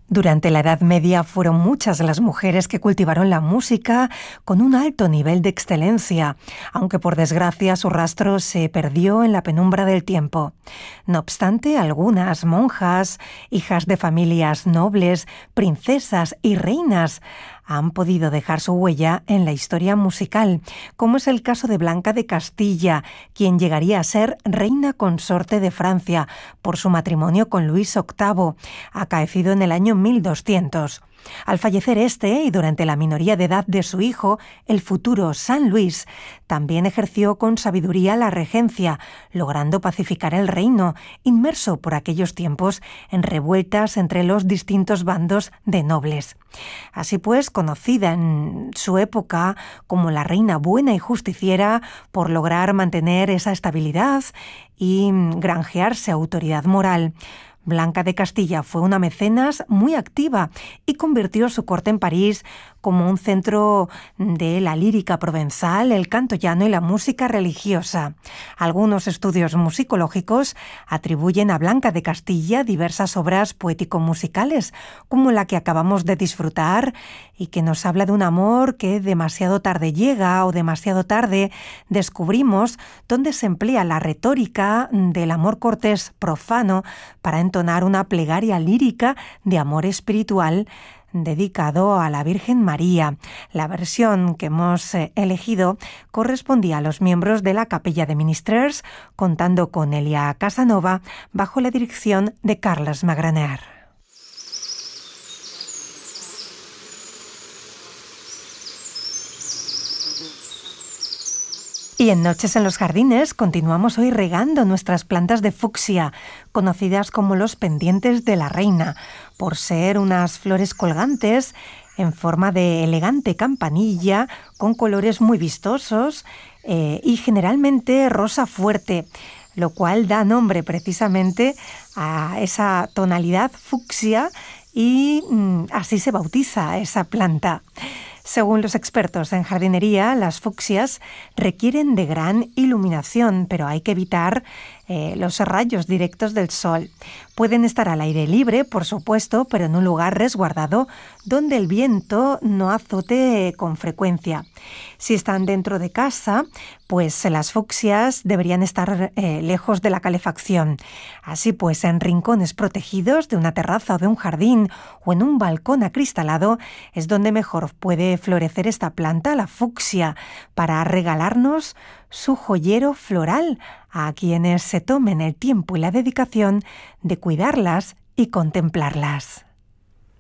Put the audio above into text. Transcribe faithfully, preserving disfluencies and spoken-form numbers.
Durante la Edad Media fueron muchas las mujeres que cultivaron la música con un alto nivel de excelencia, aunque por desgracia su rastro se perdió en la penumbra del tiempo. No obstante, algunas monjas, hijas de familias nobles, princesas y reinas, han podido dejar su huella en la historia musical, como es el caso de Blanca de Castilla, quien llegaría a ser reina consorte de Francia por su matrimonio con Luis octavo, acaecido en el año mil doscientos. Al fallecer este, y durante la minoría de edad de su hijo, el futuro San Luis, también ejerció con sabiduría la regencia, logrando pacificar el reino, inmerso por aquellos tiempos en revueltas entre los distintos bandos de nobles. Así pues, conocida en su época como la reina buena y justiciera por lograr mantener esa estabilidad y granjearse autoridad moral, Blanca de Castilla fue una mecenas muy activa y convirtió su corte en París como un centro de la lírica provenzal, el canto llano y la música religiosa. Algunos estudios musicológicos atribuyen a Blanca de Castilla diversas obras poético-musicales, como la que acabamos de disfrutar y que nos habla de un amor que demasiado tarde llega o demasiado tarde descubrimos, donde se emplea la retórica del amor cortés profano para entonar una plegaria lírica de amor espiritual dedicado a la Virgen María. La versión que hemos elegido correspondía a los miembros de la Capella de Ministers, contando con Elia Casanova bajo la dirección de Carles Magraner. Y en Noches en los Jardines continuamos hoy regando nuestras plantas de fucsia, conocidas como los pendientes de la reina, por ser unas flores colgantes en forma de elegante campanilla, con colores muy vistosos eh, y generalmente rosa fuerte, lo cual da nombre precisamente a esa tonalidad fucsia y mm, así se bautiza esa planta. Según los expertos en jardinería, las fucsias requieren de gran iluminación, pero hay que evitar eh, los rayos directos del sol. Pueden estar al aire libre, por supuesto, pero en un lugar resguardado donde el viento no azote con frecuencia. Si están dentro de casa, pues las fucsias deberían estar eh, lejos de la calefacción. Así pues, en rincones protegidos de una terraza o de un jardín o en un balcón acristalado es donde mejor puede florecer esta planta, la fucsia, para regalarnos su joyero floral a quienes se tomen el tiempo y la dedicación de cuidarlas y contemplarlas.